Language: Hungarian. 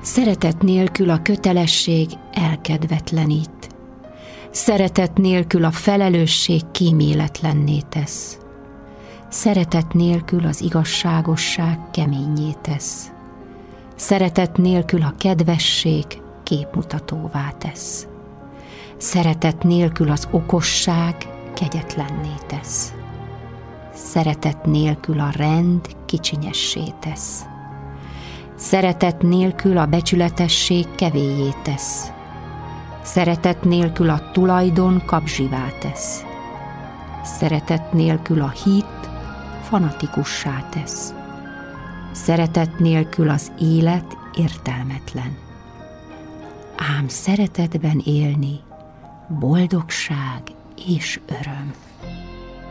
Szeretet nélkül a kötelesség elkedvetlenít. Szeretet nélkül a felelősség kíméletlenné tesz. Szeretet nélkül az igazságosság keményé tesz. Szeretet nélkül a kedvesség képmutatóvá tesz. Szeretet nélkül az okosság kegyetlenné tesz. Szeretet nélkül a rend kicsinyessé tesz. Szeretet nélkül a becsületesség kevélyé tesz. Szeretet nélkül a tulajdon kapzsivá tesz. Szeretet nélkül a hit fanatikussá tesz. Szeretet nélkül az élet értelmetlen. Ám szeretetben élni boldogság és öröm.